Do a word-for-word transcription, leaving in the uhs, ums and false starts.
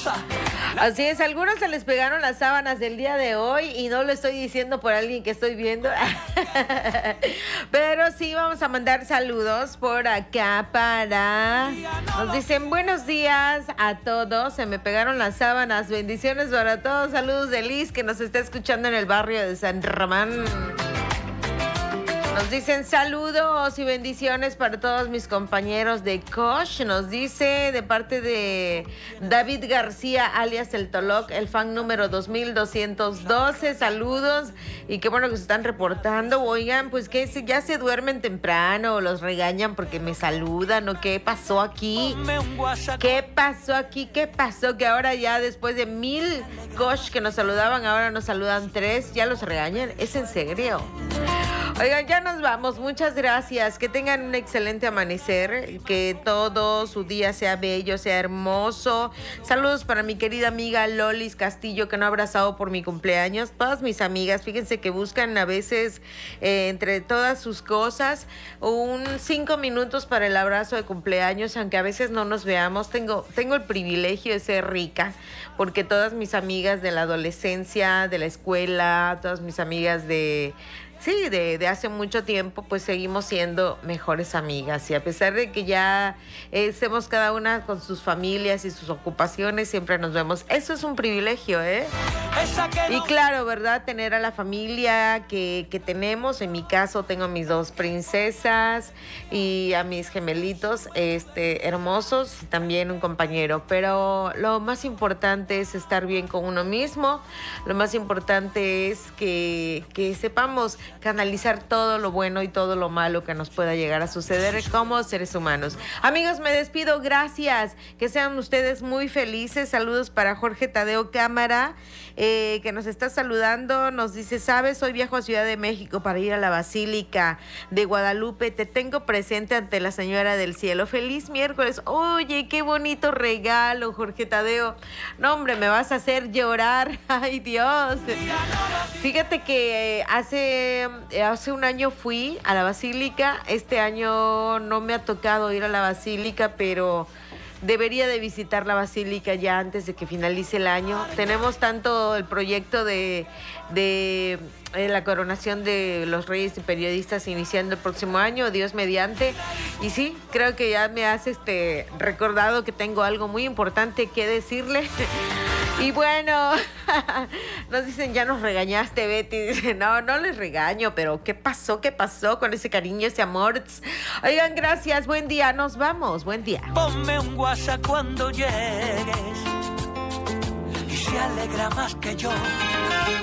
Así es, a algunos se les pegaron las sábanas del día de hoy y no lo estoy diciendo por alguien que estoy viendo. Pero sí vamos a mandar saludos por acá para... Nos dicen buenos días a todos, se me pegaron las sábanas, bendiciones para todos, saludos de Liz que nos está escuchando en el barrio de San Román. Nos dicen saludos y bendiciones para todos mis compañeros de Kosh. Nos dice de parte de David García, alias El Toloc, el fan número dos mil doscientos doce. Saludos y qué bueno que se están reportando. Oigan, pues que ya se duermen temprano o los regañan porque me saludan o qué pasó aquí. ¿Qué pasó aquí? ¿Qué pasó? Que ahora ya después de mil Kosh que nos saludaban, ahora nos saludan tres. ¿Ya los regañan? ¿Es en serio? Oigan, ya nos vamos. Muchas gracias. Que tengan un excelente amanecer. Que todo su día sea bello, sea hermoso. Saludos para mi querida amiga Lolis Castillo, que no ha abrazado por mi cumpleaños. Todas mis amigas, fíjense que buscan a veces, eh, entre todas sus cosas, un cinco minutos para el abrazo de cumpleaños, aunque a veces no nos veamos. Tengo, tengo el privilegio de ser rica, porque todas mis amigas de la adolescencia, de la escuela, todas mis amigas de... Sí, de, de hace mucho tiempo, pues seguimos siendo mejores amigas. Y a pesar de que ya eh, estemos cada una con sus familias y sus ocupaciones, siempre nos vemos. Eso es un privilegio, ¿eh? Y claro, ¿verdad? Tener a la familia que, que tenemos. En mi caso, tengo a mis dos princesas y a mis gemelitos este, hermosos y también un compañero. Pero lo más importante es estar bien con uno mismo. Lo más importante es que, que sepamos canalizar todo lo bueno y todo lo malo que nos pueda llegar a suceder como seres humanos. Amigos, me despido, gracias, que sean ustedes muy felices. Saludos para Jorge Tadeo Cámara, eh, que nos está saludando, nos dice, sabes, hoy viajo a Ciudad de México para ir a la Basílica de Guadalupe, te tengo presente ante la Señora del Cielo. Feliz miércoles. Oye, qué bonito regalo, Jorge Tadeo. No, hombre, me vas a hacer llorar. Ay, Dios. Fíjate que hace Hace un año fui a la Basílica. Este año no me ha tocado ir a la Basílica, pero debería de visitar la Basílica ya antes de que finalice el año. Tenemos tanto el proyecto de, de eh, la coronación de los reyes y periodistas iniciando el próximo año, Dios mediante. Y sí, creo que ya me has este, recordado que tengo algo muy importante que decirle. Y bueno, nos dicen, ya nos regañaste, Betty. Dice, no, no les regaño, pero ¿qué pasó? ¿Qué pasó con ese cariño, ese amor? Oigan, gracias, buen día, nos vamos, buen día. Ponme un WhatsApp cuando llegues y se alegra más que yo.